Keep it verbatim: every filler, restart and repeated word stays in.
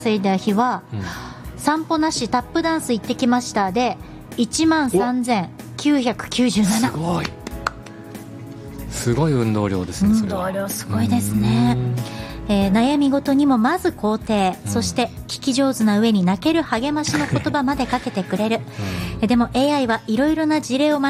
稼いだ日は、うん、散歩なしタップダンス行ってきましたでいちまんさんぜんきゅうひゃくきゅうじゅうなな。 すごいすごい運動量ですね。 運動量すごいですね。えー、悩み事にもまず肯定、うん、そして聞き上手な上に泣ける励ましの言葉までかけてくれる、うん、でも エーアイ はいろいろな事例を学